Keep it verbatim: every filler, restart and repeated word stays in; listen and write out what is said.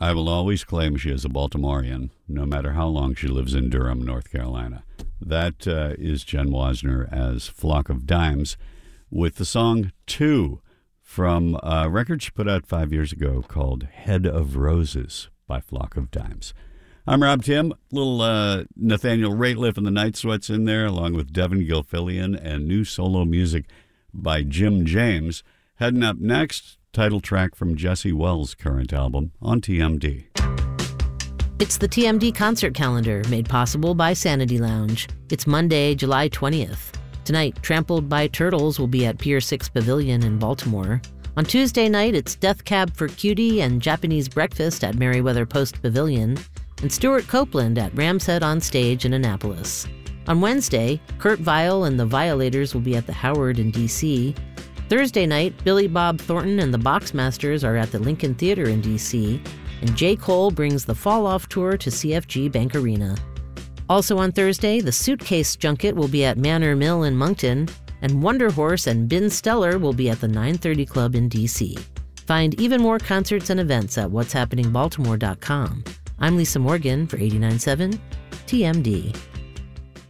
I will always claim she is a Baltimorean, no matter how long she lives in Durham, North Carolina. That uh, is Jen Wasner as Flock of Dimes with the song Two from a record she put out five years ago called Head of Roses by Flock of Dimes. I'm Rob Tim. Little uh, Nathaniel Rateliff and the Night Sweats in there, along with Devin Gilfillian and new solo music by Jim James. Heading up next, title track from Jesse Wells' current album on T M D. It's the T M D concert calendar made possible by Sanity Lounge. It's Monday, July twentieth. Tonight, Trampled by Turtles will be at Pier six Pavilion in Baltimore. On Tuesday night, it's Death Cab for Cutie and Japanese Breakfast at Merriweather Post Pavilion, and Stuart Copeland at Ramshead on Stage in Annapolis. On Wednesday, Kurt Vile and the Violators will be at the Howard in D C. Thursday night, Billy Bob Thornton and the Boxmasters are at the Lincoln Theater in D C, and J. Cole brings the Fall Off Tour to C F G Bank Arena. Also on Thursday, the Suitcase Junket will be at Manor Mill in Moncton, and Wonder Horse and Ben Stellar will be at the nine thirty Club in D C. Find even more concerts and events at what's happening baltimore dot com. I'm Lisa Morgan for eighty-nine point seven T M D.